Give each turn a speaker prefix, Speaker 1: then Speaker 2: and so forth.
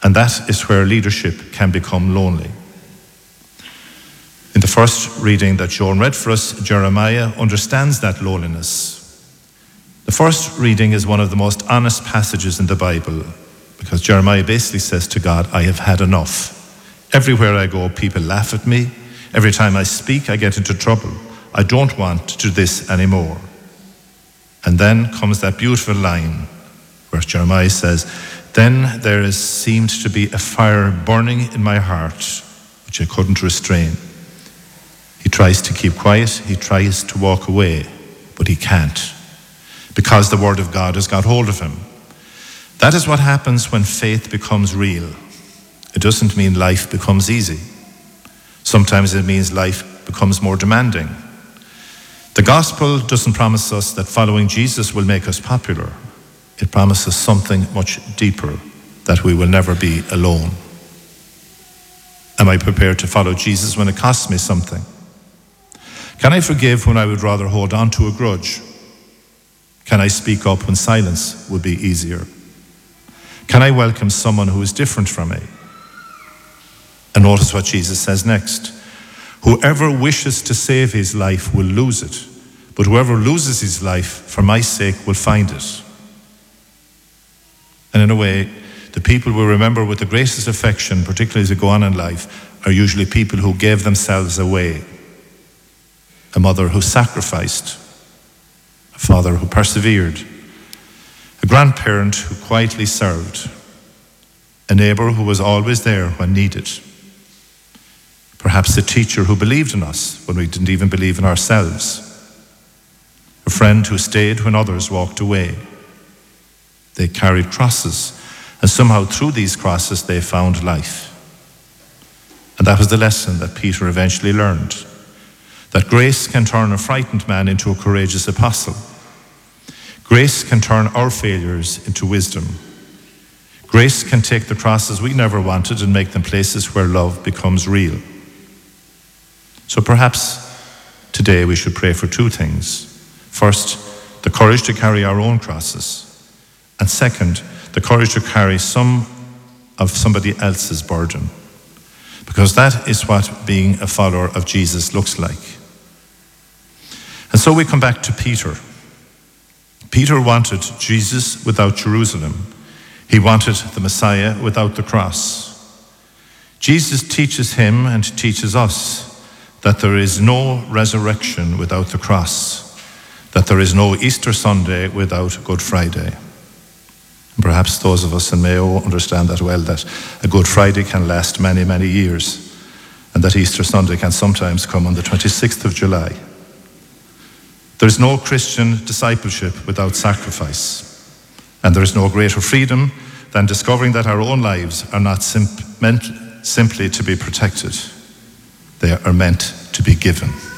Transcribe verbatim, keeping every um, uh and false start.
Speaker 1: And that is where leadership can become lonely. In the first reading that Joan read for us, Jeremiah understands that loneliness. The first reading is one of the most honest passages in the Bible, because Jeremiah basically says to God, I have had enough. Everywhere I go, people laugh at me. Every time I speak, I get into trouble. I don't want to do this anymore. And then comes that beautiful line where Jeremiah says, then there is, seemed to be a fire burning in my heart, which I couldn't restrain. He tries to keep quiet, he tries to walk away, but he can't, because the word of God has got hold of him. That is what happens when faith becomes real. It doesn't mean life becomes easy. Sometimes it means life becomes more demanding. The gospel doesn't promise us that following Jesus will make us popular. It promises something much deeper, that we will never be alone. Am I prepared to follow Jesus when it costs me something? Can I forgive when I would rather hold on to a grudge? Can I speak up when silence would be easier? Can I welcome someone who is different from me? And notice what Jesus says next. Whoever wishes to save his life will lose it, but whoever loses his life for my sake will find it. And in a way, the people we remember with the greatest affection, particularly as they go on in life, are usually people who gave themselves away. A mother who sacrificed, a father who persevered, a grandparent who quietly served, a neighbor who was always there when needed, perhaps a teacher who believed in us when we didn't even believe in ourselves, a friend who stayed when others walked away. They carried crosses, and somehow through these crosses they found life. And that was the lesson that Peter eventually learned, that grace can turn a frightened man into a courageous apostle. Grace can turn our failures into wisdom. Grace can take the crosses we never wanted and make them places where love becomes real. So perhaps today we should pray for two things. First, the courage to carry our own crosses. And second, the courage to carry some of somebody else's burden. Because that is what being a follower of Jesus looks like. And so we come back to Peter. Peter wanted Jesus without Jerusalem. He wanted the Messiah without the cross. Jesus teaches him and teaches us that there is no resurrection without the cross, that there is no Easter Sunday without Good Friday. And perhaps those of us in Mayo understand that well, that a Good Friday can last many, many years, and that Easter Sunday can sometimes come on the twenty-sixth of July. There is no Christian discipleship without sacrifice, and there is no greater freedom than discovering that our own lives are not sim- meant simply to be protected. They are meant to be given.